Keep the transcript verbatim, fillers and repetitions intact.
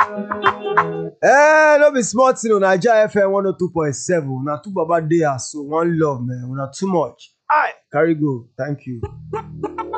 Eh, no be small thing on Naija F M one oh two point seven. Una two baba dey so one love, man. Una too much. Aye, carry go. Thank you.